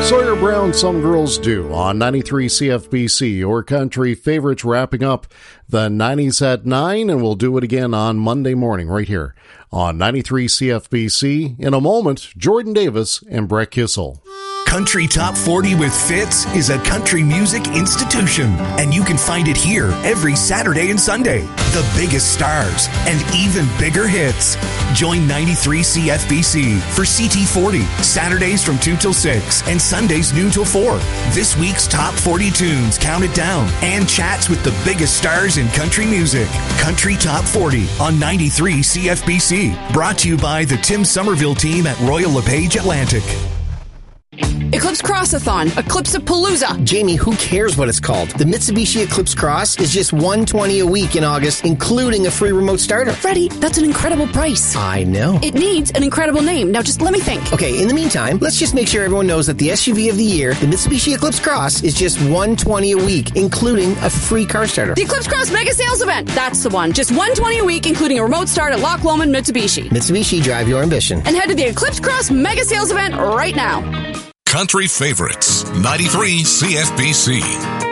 Sawyer Brown, Some Girls Do, on 93 CFBC, your country favorites, wrapping up the 90s at 9, and we'll do it again on Monday morning right here on 93 CFBC. In a moment, Jordan Davis and Brett Kissel. Country Top 40 with Fitz is a country music institution, and you can find it here every Saturday and Sunday. The biggest stars and even bigger hits. Join 93 CFBC for CT40, Saturdays from 2 till 6 and Sundays noon till 4. This week's Top 40 tunes counted down and chats with the biggest stars in country music. Country Top 40 on 93 CFBC. Brought to you by the Tim Somerville team at Royal LePage Atlantic. Eclipse Crossathon, Eclipse-a-Palooza. Jamie, who cares what it's called? The Mitsubishi Eclipse Cross is just $120 a week in August, including a free remote starter. Freddie, that's an incredible price. I know. It needs an incredible name. Now just let me think. Okay, in the meantime, let's just make sure everyone knows that the SUV of the year, the Mitsubishi Eclipse Cross, is just $120 a week, including a free car starter. The Eclipse Cross Mega Sales Event. That's the one. Just $120 a week, including a remote start at Loch Lomond Mitsubishi. Mitsubishi, drive your ambition. And head to the Eclipse Cross Mega Sales Event right now. Country favorites, 93 CFBC.